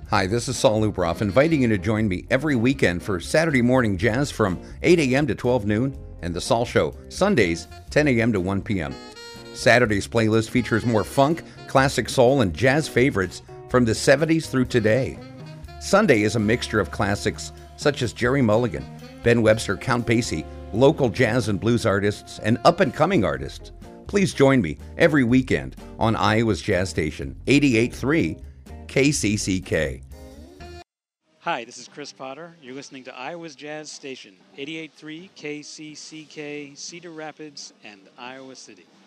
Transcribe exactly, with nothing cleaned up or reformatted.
Hi, this is Saul Luproff, inviting you to join me every weekend for Saturday morning jazz from eight a.m. to twelve noon, and The Saul Show, Sundays, ten a.m. to one p.m. Saturday's playlist features more funk, classic soul, and jazz favorites from the seventies through today. Sunday is a mixture of classics such as Jerry Mulligan, Ben Webster, Count Basie, local jazz and blues artists, and up-and-coming artists. Please join me every weekend on Iowa's Jazz Station, eighty-eight point three K C C K. Hi, this is Chris Potter. You're listening to Iowa's Jazz Station, eighty-eight point three K C C K, Cedar Rapids, and Iowa City.